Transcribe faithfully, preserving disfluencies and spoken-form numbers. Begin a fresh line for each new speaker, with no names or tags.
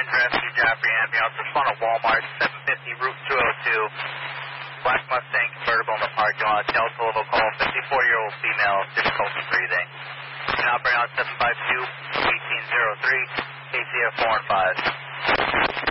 rescue Joffrey ambulance. Respond to Walmart, seven fifty Route two oh two. Black Mustang convertible in the parking lot. Delta level call, fifty-four-year-old female, difficulty breathing. Now bring on seven five two, one eight zero three, K C F four and five.